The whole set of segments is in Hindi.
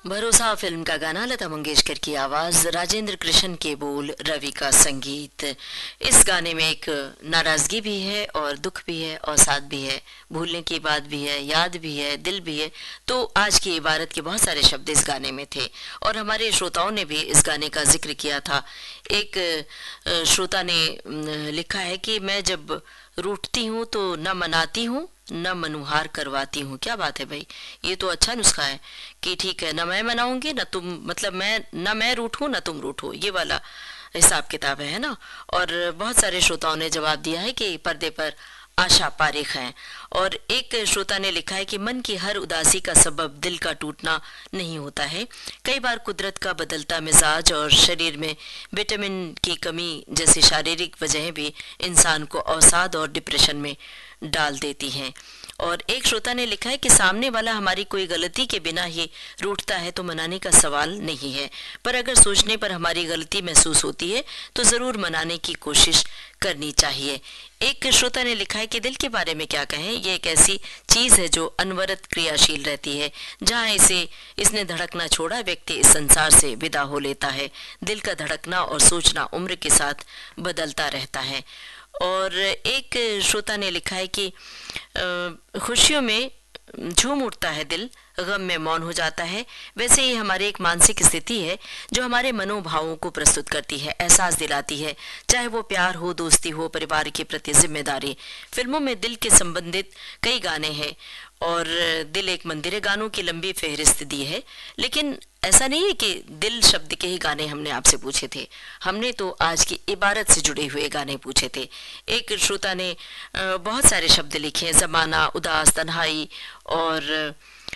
भरोसा फिल्म का गाना, लता मंगेशकर की आवाज, राजेंद्र कृष्ण के बोल, रवि का संगीत। इस गाने में एक नाराजगी भी है और दुख भी है और साथ भी है, भूलने की बात भी है, याद भी है, दिल भी है। तो आज की इबारत के बहुत सारे शब्द इस गाने में थे और हमारे श्रोताओं ने भी इस गाने का जिक्र किया था। एक श्रोता ने लिखा है कि मैं जब रूठती हूँ तो न मनाती हूँ न मनुहार करवाती हूँ। क्या बात है भाई, ये तो अच्छा नुस्खा है कि ठीक है, न मैं मनाऊंगी न तुम, मतलब मैं रूठूं न तुम रूठो, ये वाला हिसाब किताब है ना। और बहुत सारे श्रोताओं ने जवाब दिया है कि पर्दे पर आशा पारेख हैं। और एक श्रोता ने लिखा है कि मन की हर उदासी का सबब दिल का टूटना नहीं होता है। कई बार कुदरत का बदलता मिजाज और शरीर में विटामिन की कमी जैसी शारीरिक वजहें भी इंसान को अवसाद और डिप्रेशन में डाल देती हैं। और एक श्रोता ने लिखा है कि सामने वाला हमारी कोई गलती के बिना ही रूठता है तो मनाने का सवाल नहीं है, पर अगर सोचने पर हमारी गलती महसूस होती है तो ज़रूर मनाने की कोशिश करनी चाहिए। एक श्रोता ने लिखा है कि दिल के बारे में क्या कहें, ये एक ऐसी चीज़ है जो अनवरत क्रियाशील रहती है। जहाँ इसने धड़कना छोड़ा, व्यक्ति इस संसार से विदा हो लेता है। दिल का धड़कना और सोचना उम्र के साथ बदलता रहता है। और एक श्रोता ने लिखा है कि खुशियों में झूम उठता है दिल, गम में मौन हो जाता है। वैसे ही हमारी एक मानसिक स्थिति है जो हमारे मनोभावों को प्रस्तुत करती है, एहसास दिलाती है, चाहे वो प्यार हो, दोस्ती हो, परिवार के प्रति जिम्मेदारी। फिल्मों में दिल के संबंधित कई गाने हैं और दिल एक मंदिर है, गानों की लंबी फहरिस्त दी है। लेकिन ऐसा नहीं है कि दिल शब्द के ही गाने हमने आपसे पूछे थे, हमने तो आज की इबारत से जुड़े हुए गाने पूछे थे। एक श्रोता ने बहुत सारे शब्द लिखे हैं, ज़माना, उदास, तन्हाई, और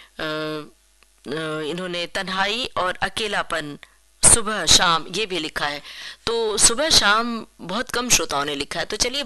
इन्होंने तन्हाई और अकेलापन, सुबह शाम, ये भी लिखा है। तो सुबह शाम बहुत कम श्रोताओं ने लिखा है। तो चलिए